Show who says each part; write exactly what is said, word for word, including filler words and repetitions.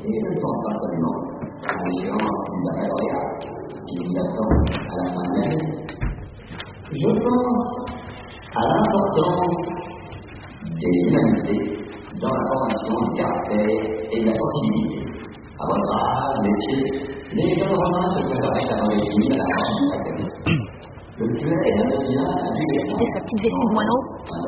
Speaker 1: Et je ne pense pas seulement à l'échéance du baccalauréat qui nous attend à la fin de l'année. Je pense à l'importance des humanités dans la formation du caractère et de la sensibilité. À votre âge, messieurs, les jeunes romains se prépareraient à l'origine à la formation académique. Le tueur est un devient un
Speaker 2: Sa petite vessie de moineau.